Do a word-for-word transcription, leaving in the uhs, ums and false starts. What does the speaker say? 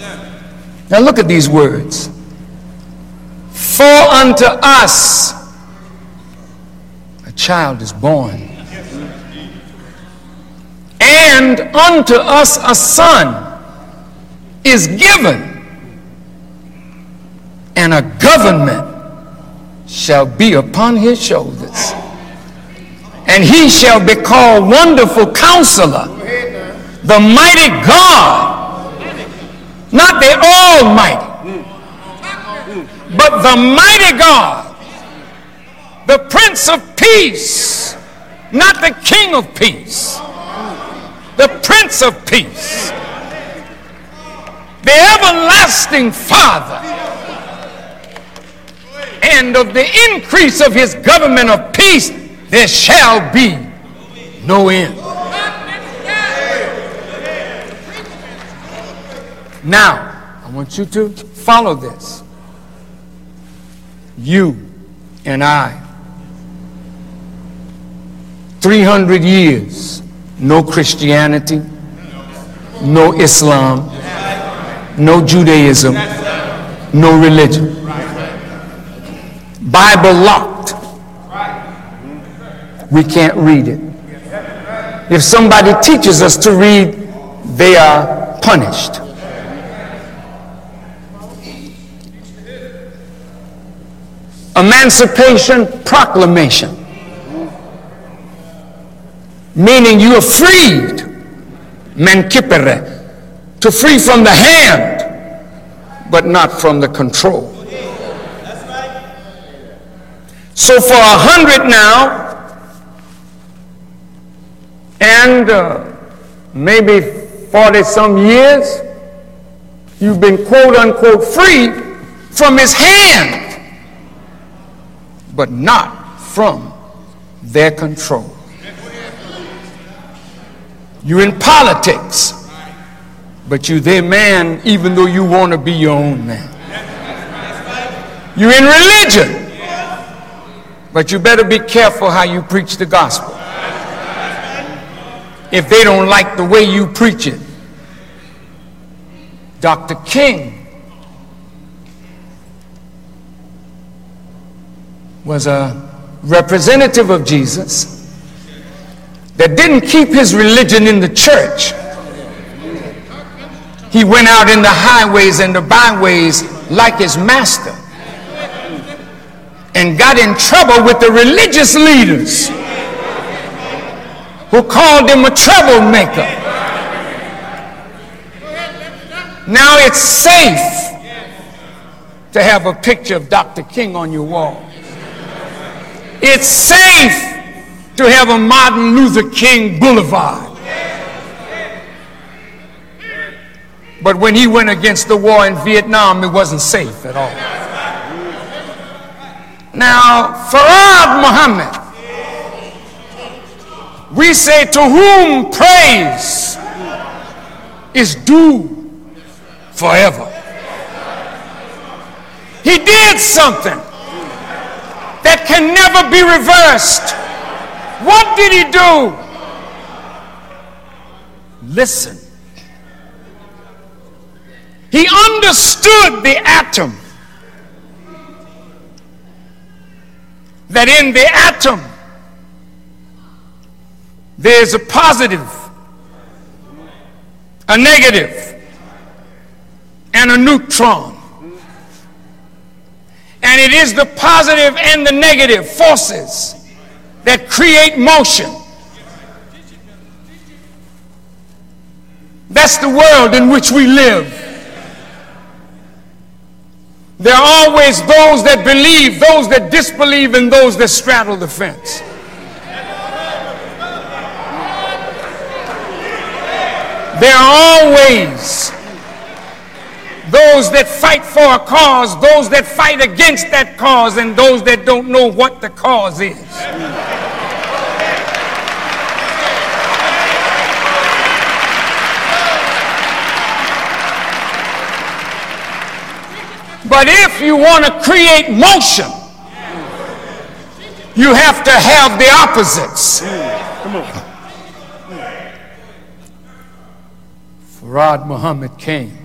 Now look at these words. For unto us a child is born, and unto us a son is given, and a government shall be upon his shoulders. And he shall be called Wonderful Counselor, the Mighty God, not the Almighty, but the Mighty God, the Prince of Peace, not the King of Peace, the Prince of Peace, the Everlasting Father. And of the increase of his government of peace, there shall be no end. Now, I want you to follow this. You and I, three hundred years, no Christianity, no Islam, no Judaism, no religion. Bible locked. We can't read it. If somebody teaches us to read, they are punished. Emancipation Proclamation, meaning you are freed, menkipere, to free from the hand, but not from the control. So for a hundred now, and uh, maybe forty some years, you've been quote unquote free from his hand, but not from their control. You're in politics, but you're their man even though you want to be your own man. You're in religion, but you better be careful how you preach the gospel. If they don't like the way you preach it. Doctor King was a representative of Jesus that didn't keep his religion in the church. He went out in the highways and the byways like his master, and got in trouble with the religious leaders who called him a troublemaker. Now it's safe to have a picture of Doctor King on your wall. It's safe to have a Martin Luther King Boulevard. But when he went against the war in Vietnam, it wasn't safe at all. Now, Farad Muhammad, we say to whom praise is due forever. He did something that can never be reversed. What did he do? Listen. He understood the atom. That in the atom there's a positive, a negative, and a neutron. And it is the positive and the negative forces that create motion. That's the world in which we live. There are always those that believe, those that disbelieve, and those that straddle the fence. There are always those that fight for a cause, those that fight against that cause, and those that don't know what the cause is. But if you want to create motion, you have to have the opposites. Come on. Farad Muhammad came